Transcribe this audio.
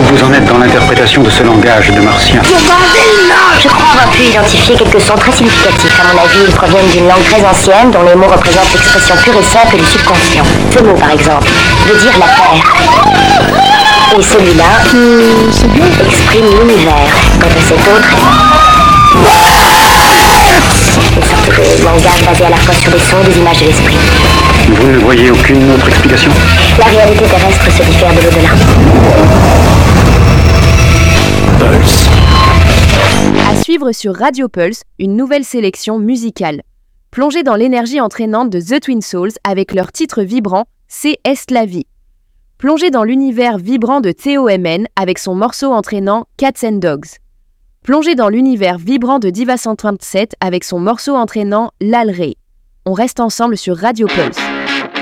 vous en êtes dans l'interprétation de ce langage de martien? Je crois avoir pu identifier quelques sons très significatifs. À mon avis, ils proviennent d'une langue très ancienne dont les mots représentent l'expression pure et simple du subconscient. Ce mot, par exemple, veut dire la terre. Et celui-là exprime l'univers. Quant à cet autre, une sorte de langage basé à la fois sur des sons et des images de l'esprit. Vous ne voyez aucune autre explication? La réalité terrestre se diffère de l'au-delà. Pulse. À suivre sur Radio Pulse, une nouvelle sélection musicale. Plongez dans l'énergie entraînante de The Twin Souls avec leur titre vibrant « C'est Est la vie ». Plongez dans l'univers vibrant de TOMN avec son morceau entraînant « Cats and Dogs ». Plongez dans l'univers vibrant de Diva 137 avec son morceau entraînant « L'Alré ». On reste ensemble sur Radio Pulse.